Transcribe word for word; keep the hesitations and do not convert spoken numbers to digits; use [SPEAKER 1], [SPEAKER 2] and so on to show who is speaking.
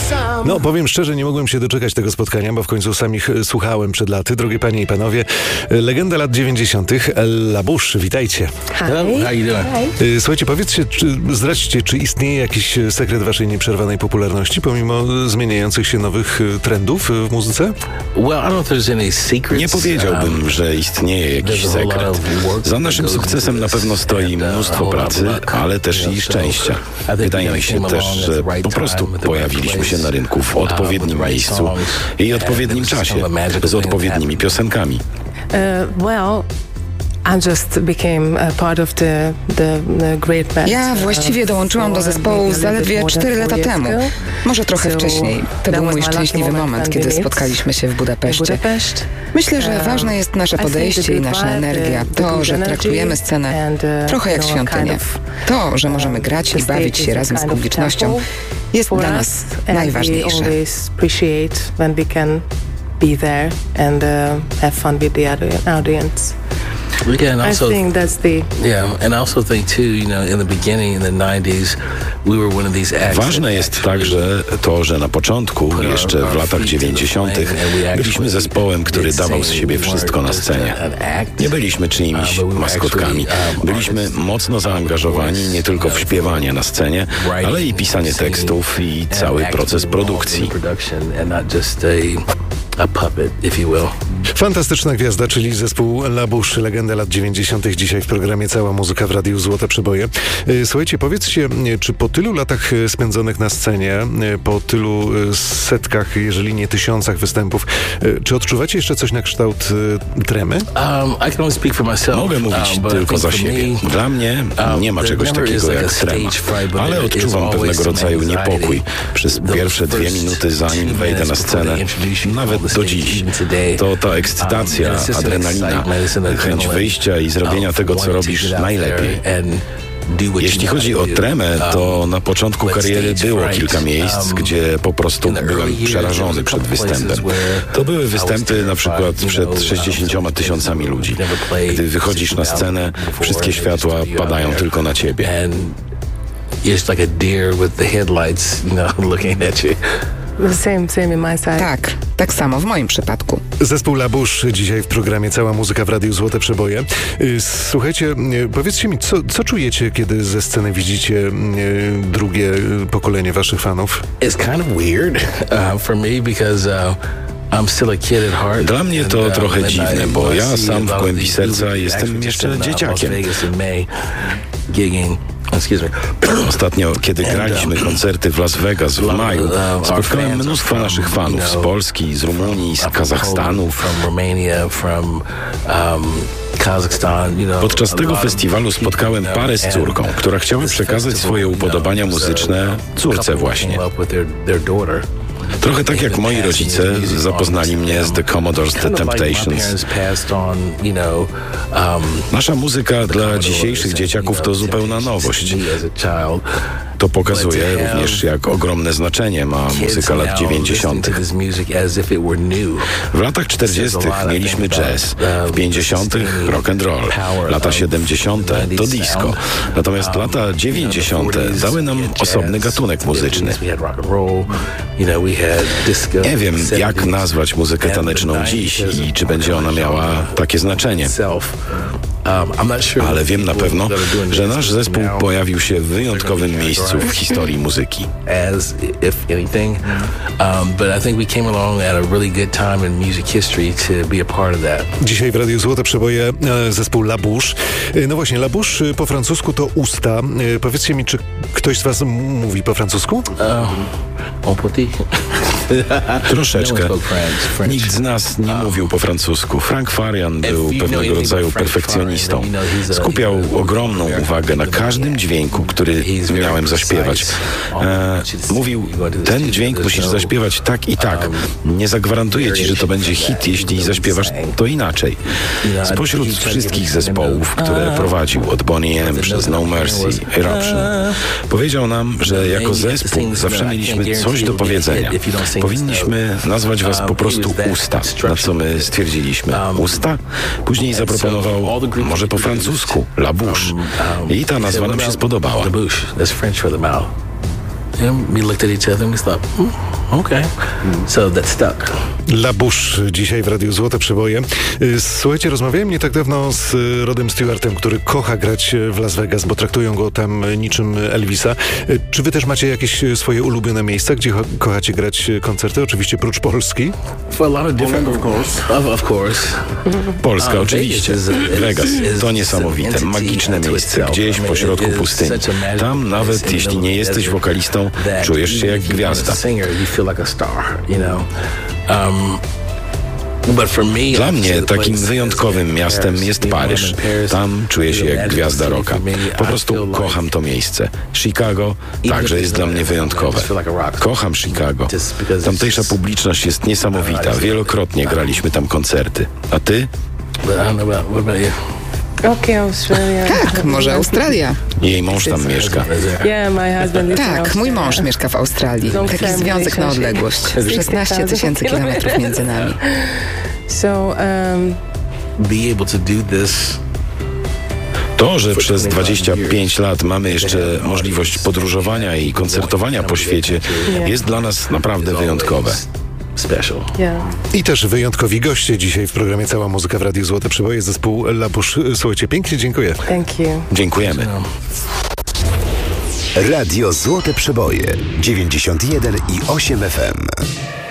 [SPEAKER 1] No, powiem szczerze, nie mogłem się doczekać tego spotkania, bo w końcu sam ich słuchałem przed laty. Drogie panie i panowie, legenda lat dziewięćdziesiątych, La Bouche, witajcie.
[SPEAKER 2] Hello, how you doing?
[SPEAKER 1] Hi. Słuchajcie, powiedzcie, czy, zdradźcie, czy istnieje jakiś sekret waszej nieprzerwanej popularności, pomimo zmieniających się nowych trendów w muzyce?
[SPEAKER 2] Well, I don't know if there's any secrets.
[SPEAKER 3] Nie powiedziałbym, że istnieje jakiś sekret. Za naszym sukcesem na pewno stoi mnóstwo pracy, ale też i szczęścia. Wydaje mi się też, że po prostu pojawiliśmy się na rynku w odpowiednim miejscu i odpowiednim czasie, z odpowiednimi piosenkami.
[SPEAKER 4] Uh, well, I just became a part of the, the, the great band.
[SPEAKER 5] Ja właściwie dołączyłam do zespołu zaledwie cztery lata temu. Może trochę wcześniej. To był mój szczęśliwy moment, kiedy spotkaliśmy się w Budapeszcie. Myślę, że ważne jest nasze podejście i nasza energia. To, że traktujemy scenę trochę jak świątynię. To, że możemy grać i bawić się razem z publicznością, jest dla nas najważniejsze.
[SPEAKER 4] Be there and uh, have fun with the audience.
[SPEAKER 2] Yeah, and also,
[SPEAKER 4] I think that's the...
[SPEAKER 2] Yeah, and I also think too, you know, in the beginning, in the nineties, we were one of these acts.
[SPEAKER 3] Ważne jest także to, że na początku, jeszcze w latach dziewięćdziesiątych, byliśmy zespołem, który dawał z siebie wszystko na scenie. Nie byliśmy czyimiś maskotkami. Byliśmy mocno zaangażowani nie tylko w śpiewanie na scenie, ale i pisanie tekstów i cały proces produkcji.
[SPEAKER 2] A puppet, if you will.
[SPEAKER 1] Fantastyczna gwiazda, czyli zespół La Bouche, legenda lat dziewięćdziesiątych. Dzisiaj w programie Cała Muzyka w Radiu Złote Przeboje. Słuchajcie, powiedzcie, czy po tylu latach spędzonych na scenie, po tylu setkach, jeżeli nie tysiącach występów, czy odczuwacie jeszcze coś na kształt tremy?
[SPEAKER 2] Um, I can only speak for myself.
[SPEAKER 3] Mogę mówić
[SPEAKER 2] um,
[SPEAKER 3] tylko za siebie.
[SPEAKER 2] Me,
[SPEAKER 3] Dla mnie nie ma czegoś takiego
[SPEAKER 2] like
[SPEAKER 3] jak trema, ale odczuwam pewnego rodzaju niepokój przez pierwsze dwie minuty, zanim wejdę na scenę, nawet do dziś. To ta ekscytacja, adrenalina, chęć wyjścia i zrobienia tego, co robisz najlepiej. Jeśli chodzi o tremę, to na początku kariery było kilka miejsc, gdzie po prostu byłem przerażony przed występem. To były występy na przykład przed sześćdziesięcioma tysiącami ludzi. Gdy wychodzisz na scenę, wszystkie światła padają tylko na ciebie.
[SPEAKER 2] It's like a deer with the headlights, you know, looking at you.
[SPEAKER 4] Same, same in my side.
[SPEAKER 5] Tak, tak samo w moim przypadku.
[SPEAKER 1] Zespół La Bouche dzisiaj w programie Cała Muzyka w Radiu Złote Przeboje. Słuchajcie, powiedzcie mi, co, co czujecie, kiedy ze sceny widzicie drugie pokolenie waszych fanów?
[SPEAKER 2] It's kind of weird uh, for me because uh, I'm still a kid at heart.
[SPEAKER 3] Dla mnie to trochę dziwne, bo ja sam w głębi serca jestem jeszcze dzieciakiem. Ostatnio, kiedy graliśmy koncerty w Las Vegas w maju, spotkałem mnóstwo naszych fanów z Polski, z Rumunii, z Kazachstanu. Podczas tego festiwalu spotkałem parę z córką, która chciała przekazać swoje upodobania muzyczne córce właśnie. Trochę tak jak moi rodzice zapoznali mnie z The Commodores, The Temptations. Nasza muzyka dla dzisiejszych dzieciaków to zupełna nowość. To pokazuje również, jak ogromne znaczenie ma muzyka lat dziewięćdziesiątych. W latach czterdziestych mieliśmy jazz, w pięćdziesiątych rock and roll, lata siedemdziesiąte to disco. Natomiast lata dziewięćdziesiąte dały nam osobny gatunek muzyczny. Nie wiem, jak nazwać muzykę taneczną dziś i czy będzie ona miała takie znaczenie. Ale wiem na pewno, że nasz zespół pojawił się w wyjątkowym miejscu w historii muzyki.
[SPEAKER 1] Dzisiaj w Radiu Złote Przeboje zespół La Bouche. No właśnie, La Bouche po francusku to usta. Powiedzcie mi, czy ktoś z was mówi po francusku?
[SPEAKER 3] Troszeczkę. Nikt z nas nie mówił po francusku. Frank Farian był pewnego rodzaju perfekcjonistą. Skupiał ogromną uwagę na każdym dźwięku, który miałem zaśpiewać. E, mówił, ten dźwięk musisz zaśpiewać tak i tak. Nie zagwarantuję ci, że to będzie hit, jeśli zaśpiewasz to inaczej. Spośród wszystkich zespołów, które prowadził, od Boney M przez No Mercy, Eruption, powiedział nam, że jako zespół zawsze mieliśmy coś do powiedzenia. Powinniśmy nazwać was po prostu Usta, na co my stwierdziliśmy Usta? Później zaproponował może po francusku La Bouche i ta nazwa nam się spodobała.
[SPEAKER 2] We looked at each other and we thought, hmm. Okay. So that stuck.
[SPEAKER 1] Labusz dzisiaj w Radiu Złote Przeboje. Słuchajcie, rozmawiałem nie tak dawno z Rodem Stewartem, który kocha grać w Las Vegas, bo traktują go tam niczym Elvisa. Czy wy też macie jakieś swoje ulubione miejsca, gdzie kochacie grać koncerty? Oczywiście prócz Polski.
[SPEAKER 2] For a lot of different, of course. Of, of course.
[SPEAKER 3] Polska, oczywiście. Vegas to niesamowite, magiczne miejsce, gdzieś pośrodku pustyni. Tam nawet jeśli nie jesteś wokalistą, czujesz się jak gwiazda. Dla mnie takim wyjątkowym miastem jest Paryż. Tam czuję się jak gwiazda rocka. Po prostu kocham to miejsce. Chicago także jest dla mnie wyjątkowe. Kocham Chicago. Tamtejsza publiczność jest niesamowita. Wielokrotnie graliśmy tam koncerty. A ty?
[SPEAKER 4] Okay, Australia.
[SPEAKER 5] Tak, może Australia.
[SPEAKER 3] Jej mąż tam mieszka.
[SPEAKER 5] Tak, mój mąż mieszka w Australii. Taki związek na odległość. szesnaście tysięcy kilometrów między nami.
[SPEAKER 4] So, um,
[SPEAKER 2] be able to do this.
[SPEAKER 3] To, że przez dwadzieścia pięć lat mamy jeszcze możliwość podróżowania i koncertowania po świecie, jest dla nas naprawdę wyjątkowe.
[SPEAKER 2] Special.
[SPEAKER 4] Yeah.
[SPEAKER 1] I też wyjątkowi goście dzisiaj w programie Cała Muzyka w Radiu Złote Przeboje, zespół Labusz. Słuchajcie, pięknie dziękuję.
[SPEAKER 4] Thank you.
[SPEAKER 3] Dziękujemy.
[SPEAKER 6] Radio Złote Przeboje dziewięćdziesiąt jeden i osiem F M.